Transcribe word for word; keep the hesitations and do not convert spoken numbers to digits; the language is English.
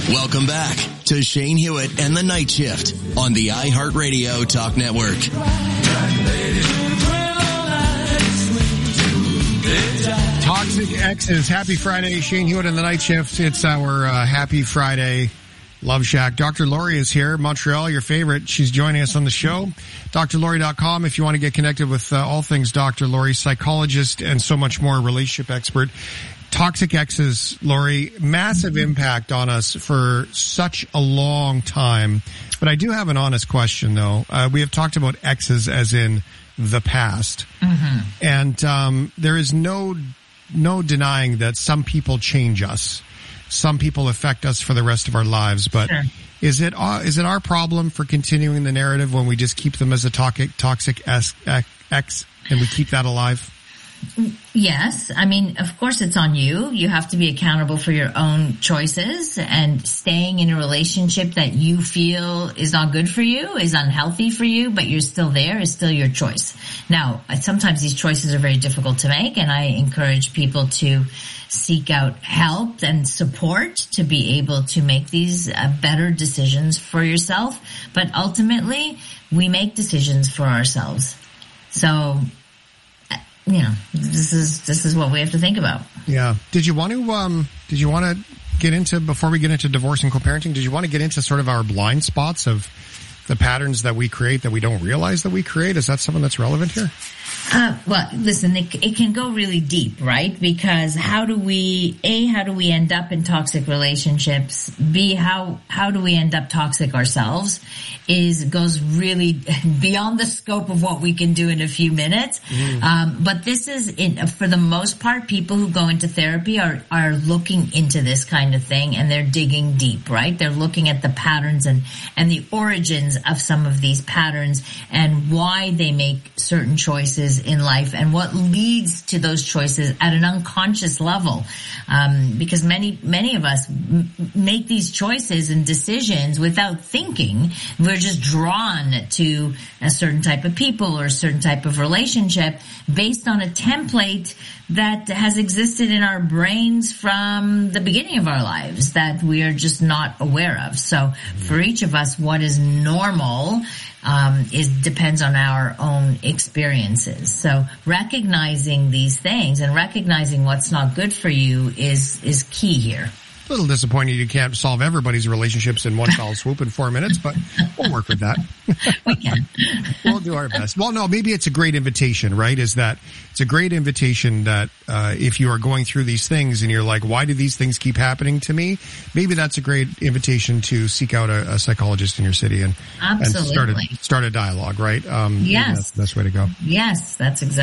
Welcome back to Shane Hewitt and the Night Shift on the iHeartRadio Talk Network. Toxic Exes. Happy Friday. Shane Hewitt and the Night Shift. It's our uh, Happy Friday Love Shack. Doctor Lori is here. Montreal, your favorite. She's joining us on the show. D R lori dot com if you want to get connected with uh, all things Doctor Lori, psychologist and so much more, relationship expert. Toxic Exes, Lori, massive impact on us for such a long time. But I do have an honest question, though. Uh, we have talked about exes as in the past. Mm-hmm. And um, there is no no denying that some people change us. Some people affect us for the rest of our lives. But sure. is it uh, is it our problem for continuing the narrative when we just keep them as a toxic, toxic ex, ex and we keep that alive? Yes. I mean, of course it's on you. You have to be accountable for your own choices, and staying in a relationship that you feel is not good for you, is unhealthy for you, but you're still there, is still your choice. Now, sometimes these choices are very difficult to make, and I encourage people to seek out help and support to be able to make these uh, better decisions for yourself. But ultimately, we make decisions for ourselves. So, you know, this is this is what we have to think about. Yeah. Did you want to um did you want to get into, before we get into divorce and co-parenting, did you want to get into sort of our blind spots of the patterns that we create that we don't realize that we create? Is that something that's relevant here? Uh, well, listen, it, it can go really deep, right? Because how do we, A, how do we end up in toxic relationships? B, how, how do we end up toxic ourselves? Is, goes really beyond the scope of what we can do in a few minutes. Mm. Um, but this is, in, for the most part, people who go into therapy are, are looking into this kind of thing, and they're digging deep, right? They're looking at the patterns and, and the origins of some of these patterns and why they make certain choices in life and what leads to those choices at an unconscious level. Um, because many, many of us m- make these choices and decisions without thinking. We're just drawn to a certain type of people or a certain type of relationship based on a template that has existed in our brains from the beginning of our lives that we are just not aware of. So for each of us, what is normal um is depends on our own experiences. So recognizing these things and recognizing what's not good for you is is key here. A little disappointing you can't solve everybody's relationships in one fell swoop in four minutes, but we'll work with that. We can. We'll do our best. Well, no, maybe it's a great invitation, right? Is that it's a great invitation that uh if you are going through these things and you're like, why do these things keep happening to me? Maybe that's a great invitation to seek out a, a psychologist in your city and, Absolutely. and start a, start a dialogue, right? Um, yes. That's the best way to go. Yes, that's exactly.